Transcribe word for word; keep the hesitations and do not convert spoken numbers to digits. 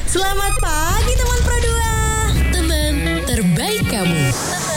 Selamat pagi teman Pro dua. Teman terbaik kamu.